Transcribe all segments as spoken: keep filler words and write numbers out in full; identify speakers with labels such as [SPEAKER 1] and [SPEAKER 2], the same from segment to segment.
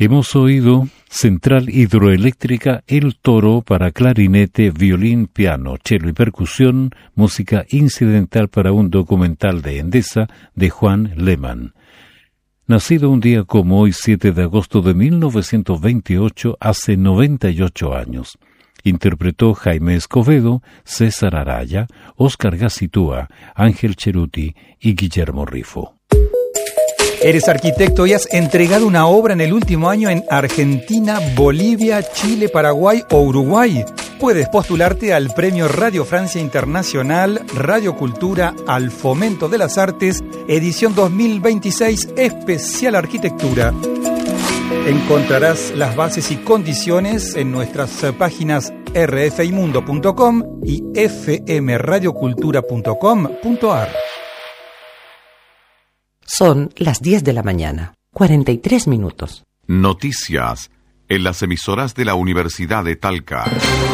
[SPEAKER 1] Hemos oído Central Hidroeléctrica El Toro para clarinete, violín, piano, cello y percusión, música incidental para un documental de Endesa de Juan Lehmann. Nacido un día como hoy, siete de agosto de mil novecientos veintiocho, hace noventa y ocho años. Interpretó Jaime Escovedo, César Araya, Óscar Gacitúa, Ángel Cheruti y Guillermo Rifo.
[SPEAKER 2] Eres arquitecto y has entregado una obra en el último año en Argentina, Bolivia, Chile, Paraguay o Uruguay. Puedes postularte al Premio Radio Francia Internacional Radio Cultura al Fomento de las Artes, edición dos mil veintiséis, especial arquitectura. Encontrarás las bases y condiciones en nuestras páginas erre efe i mundo punto com y efe eme radio cultura punto com punto a erre.
[SPEAKER 3] Son las diez de la mañana, cuarenta y tres minutos.
[SPEAKER 4] Noticias en las emisoras de la Universidad de Talca.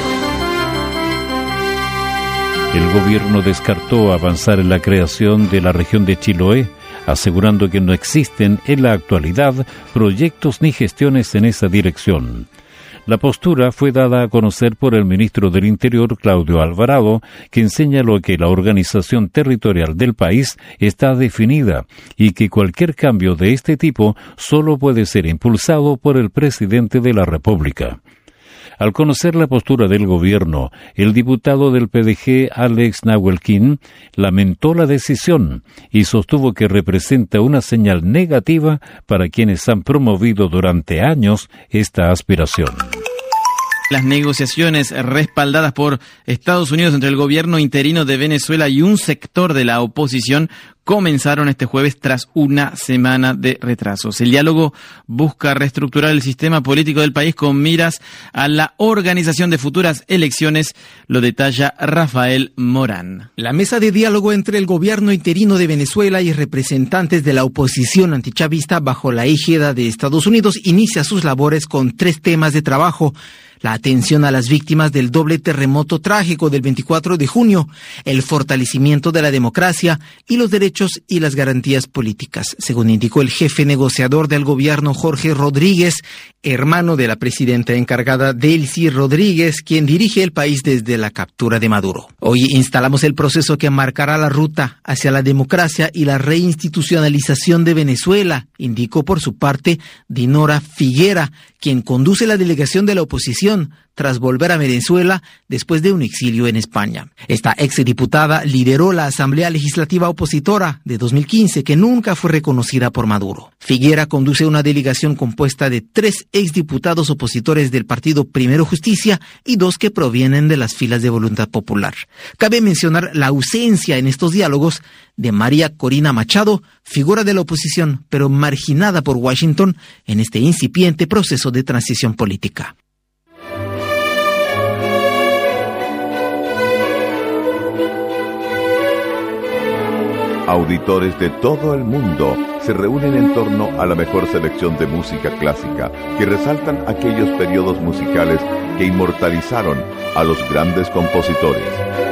[SPEAKER 1] El gobierno descartó avanzar en la creación de la región de Chiloé, asegurando que no existen en la actualidad proyectos ni gestiones en esa dirección. La postura fue dada a conocer por el ministro del Interior, Claudio Alvarado, quien señaló que la organización territorial del país está definida y que cualquier cambio de este tipo solo puede ser impulsado por el presidente de la República. Al conocer la postura del gobierno, el diputado del P D G, Alex Nahuelquín, lamentó la decisión y sostuvo que representa una señal negativa para quienes han promovido durante años esta aspiración.
[SPEAKER 5] Las negociaciones respaldadas por Estados Unidos entre el gobierno interino de Venezuela y un sector de la oposición comenzaron este jueves tras una semana de retrasos. El diálogo busca reestructurar el sistema político del país con miras a la organización de futuras elecciones, lo detalla Rafael Morán.
[SPEAKER 6] La mesa de diálogo entre el gobierno interino de Venezuela y representantes de la oposición antichavista bajo la égida de Estados Unidos inicia sus labores con tres temas de trabajo: la atención a las víctimas del doble terremoto trágico del veinticuatro de junio, el fortalecimiento de la democracia y los derechos y las garantías políticas, según indicó el jefe negociador del gobierno, Jorge Rodríguez, hermano de la presidenta encargada, Delcy Rodríguez, quien dirige el país desde la captura de Maduro. Hoy instalamos el proceso que marcará la ruta hacia la democracia y la reinstitucionalización de Venezuela, indicó por su parte Dinora Figuera, quien conduce la delegación de la oposición tras volver a Venezuela después de un exilio en España. Esta exdiputada lideró la Asamblea Legislativa Opositora de dos mil quince, que nunca fue reconocida por Maduro. Figuera conduce una delegación compuesta de tres exdiputados opositores del partido Primero Justicia y dos que provienen de las filas de Voluntad Popular. Cabe mencionar la ausencia en estos diálogos de María Corina Machado, figura de la oposición, pero marginada por Washington en este incipiente proceso de transición política.
[SPEAKER 4] Auditores de todo el mundo se reúnen en torno a la mejor selección de música clásica que resaltan aquellos periodos musicales que inmortalizaron a los grandes compositores.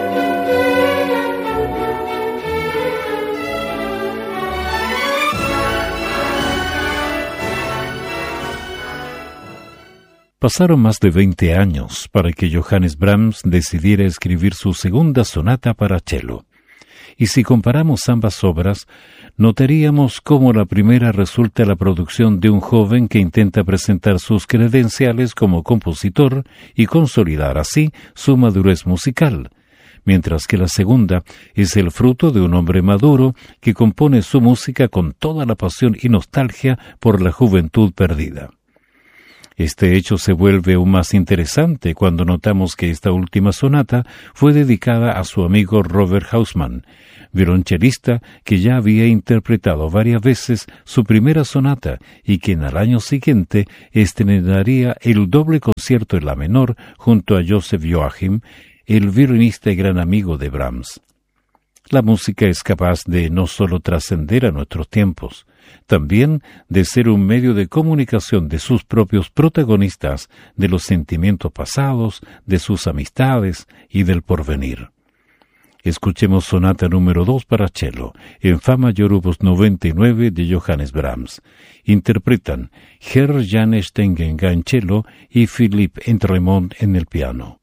[SPEAKER 1] Pasaron más de veinte años para que Johannes Brahms decidiera escribir su segunda sonata para cello. Y si comparamos ambas obras, notaríamos cómo la primera resulta la producción de un joven que intenta presentar sus credenciales como compositor y consolidar así su madurez musical, mientras que la segunda es el fruto de un hombre maduro que compone su música con toda la pasión y nostalgia por la juventud perdida. Este hecho se vuelve aún más interesante cuando notamos que esta última sonata fue dedicada a su amigo Robert Hausmann, violonchelista que ya había interpretado varias veces su primera sonata y quien al año siguiente estrenaría el doble concierto en la menor junto a Joseph Joachim, el violinista y gran amigo de Brahms. La música es capaz de no solo trascender a nuestros tiempos, también de ser un medio de comunicación de sus propios protagonistas, de los sentimientos pasados, de sus amistades y del porvenir. Escuchemos sonata número dos para cello, en fa mayor opus noventa y nueve de Johannes Brahms. Interpretan Herr Janes Tengenga en cello y Philipp Entremont en el piano.